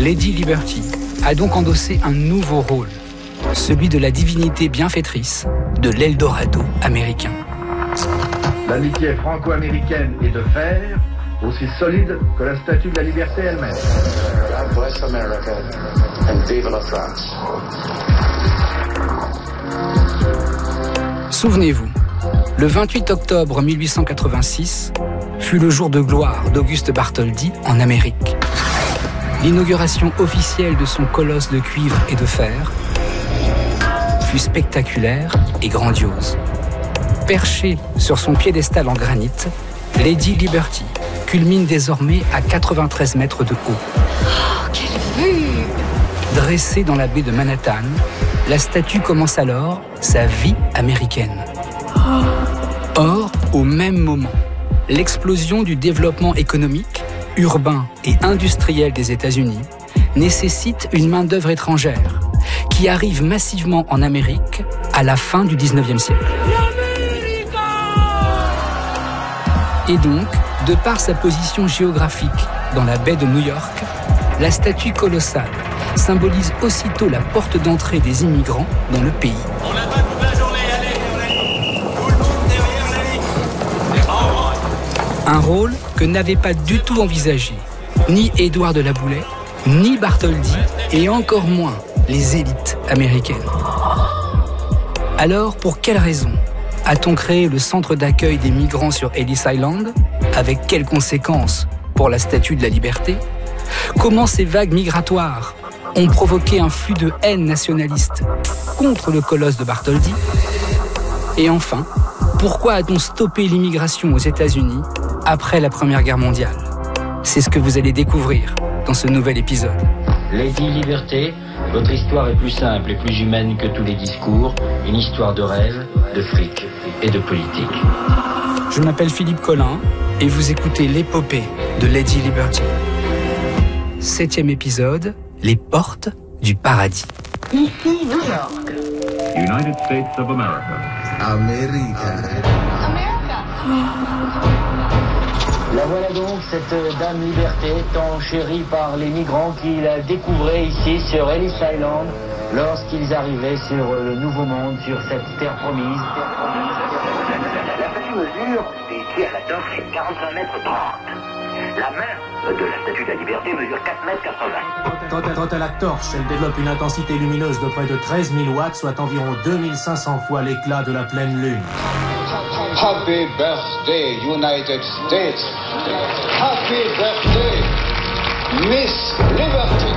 Lady Liberty a donc endossé un nouveau rôle, celui de la divinité bienfaitrice de l'Eldorado américain. L'amitié franco-américaine est de fer, aussi solide que la statue de la liberté elle-même. God bless America and vive la France. Souvenez-vous, le 28 octobre 1886 fut le jour de gloire d'Auguste Bartholdi en Amérique. L'inauguration officielle de son colosse de cuivre et de fer fut spectaculaire et grandiose. Perchée sur son piédestal en granit, Lady Liberty culmine désormais à 93 mètres de haut. Oh, quelle vue! Dressée dans la baie de Manhattan, la statue commence alors sa vie américaine. Or, au même moment, l'explosion du développement économique, urbain et industriel des États-Unis nécessite une main-d'œuvre étrangère qui arrive massivement en Amérique à la fin du 19e siècle. Et donc, de par sa position géographique dans la baie de New York, la statue colossale symbolise aussitôt la porte d'entrée des immigrants dans le pays. On n'a pas toute la journée, allez, tout le monde derrière la ligne. Un rôle que n'avaient pas du tout envisagé ni Édouard de La Boulaye, ni Bartholdi, et encore moins les élites américaines. Alors, pour quelle raison a-t-on créé le centre d'accueil des migrants sur Ellis Island? Avec quelles conséquences pour la Statue de la Liberté? Comment ces vagues migratoires ont provoqué un flux de haine nationaliste contre le colosse de Bartholdi? Et enfin, pourquoi a-t-on stoppé l'immigration aux États-Unis après la Première Guerre mondiale? C'est ce que vous allez découvrir dans ce nouvel épisode. Lady Liberté, votre histoire est plus simple et plus humaine que tous les discours, une histoire de rêve, de fric et de politique. Je m'appelle Philippe Collin et vous écoutez l'épopée de Lady Liberty. 7e épisode, les portes du paradis. Ici New York. United States of America. La voilà donc, cette dame Liberté, tant chérie par les migrants qui la découvraient ici sur Ellis Island lorsqu'ils arrivaient sur le Nouveau Monde, sur cette terre promise. La statue mesure, des pieds à la toque, 45 mètres 30. La main de la statue de la Liberté mesure 4 mètres 80. Quant à la torche, elle développe une intensité lumineuse de près de 13 000 watts, soit environ 2500 fois l'éclat de la pleine lune. Happy birthday, United States. Happy birthday, Miss Liberty.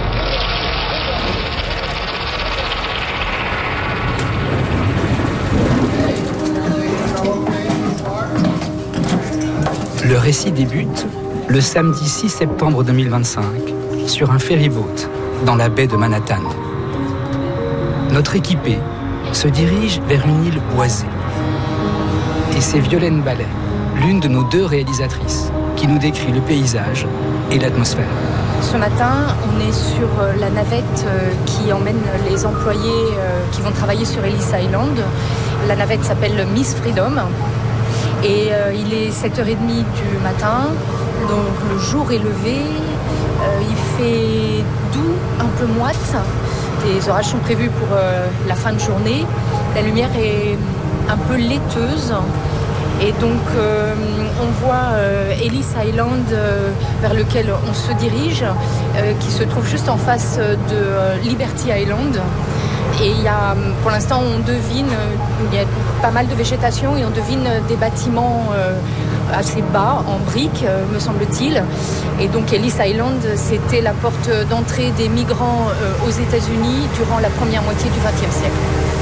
Le récit débute le samedi 6 septembre 2025 sur un ferryboat dans la baie de Manhattan. Notre équipée se dirige vers une île boisée. Et c'est Violaine Ballet, l'une de nos deux réalisatrices, qui nous décrit le paysage et l'atmosphère. Ce matin, on est sur la navette qui emmène les employés qui vont travailler sur Ellis Island. La navette s'appelle Miss Freedom. Et il est 7h30 du matin, donc le jour est levé, il fait doux, un peu moite. Les orages sont prévus pour la fin de journée. La lumière est un peu laiteuse. Et donc on voit Ellis Island vers lequel on se dirige, qui se trouve juste en face de Liberty Island. Et il y a, pour l'instant, on devine, il y a pas mal de végétation et on devine des bâtiments assez bas, en briques, me semble-t-il. Et donc Ellis Island, c'était la porte d'entrée des migrants aux États-Unis durant la première moitié du XXe siècle.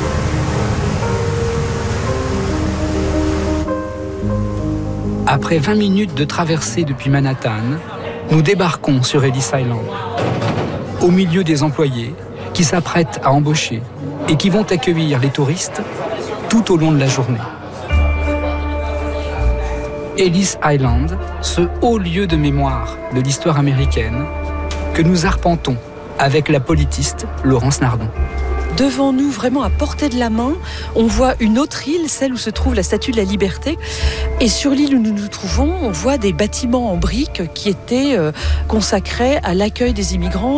Après 20 minutes de traversée depuis Manhattan, nous débarquons sur Ellis Island, au milieu des employés qui s'apprêtent à embaucher et qui vont accueillir les touristes tout au long de la journée. Ellis Island, ce haut lieu de mémoire de l'histoire américaine que nous arpentons avec la politiste Laurence Nardon. Devant nous, vraiment à portée de la main, on voit une autre île, celle où se trouve la Statue de la Liberté. Et sur l'île où nous nous trouvons, on voit des bâtiments en briques qui étaient consacrés à l'accueil des immigrants.